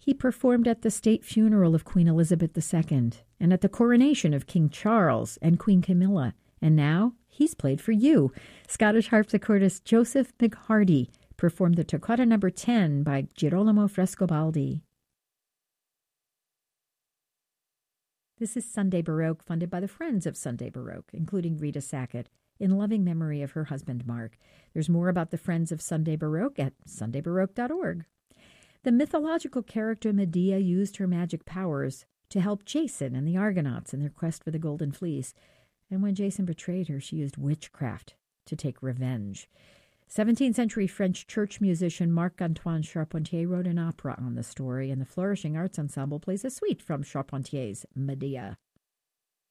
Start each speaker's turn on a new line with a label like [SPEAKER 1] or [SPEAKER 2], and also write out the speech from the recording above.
[SPEAKER 1] He performed at the state funeral of Queen Elizabeth II and at the coronation of King Charles and Queen Camilla. And now he's played for you. Scottish harpsichordist Joseph McHardy performed the Toccata No. 10 by Girolamo Frescobaldi. This is Sunday Baroque, funded by the Friends of Sunday Baroque, including Rita Sackett, in loving memory of her husband, Mark. There's more about the Friends of Sunday Baroque at sundaybaroque.org. The mythological character Medea used her magic powers to help Jason and the Argonauts in their quest for the Golden Fleece. And when Jason betrayed her, she used witchcraft to take revenge. 17th century French church musician Marc-Antoine Charpentier wrote an opera on the story, and the Flourishing Arts Ensemble plays a suite from Charpentier's Medea.